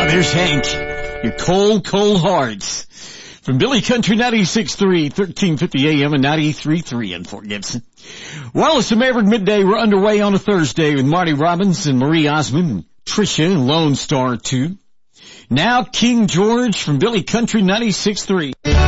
There's Hank, your cold, cold hearts. From Billy Country 96.3, 1350 AM and 93.3 in Fort Gibson. Well, it's a Maverick Midday. We're underway on a Thursday with Marty Robbins and Marie Osmond and Tricia and Lone Star 2. Now King George from Billy Country 96.3.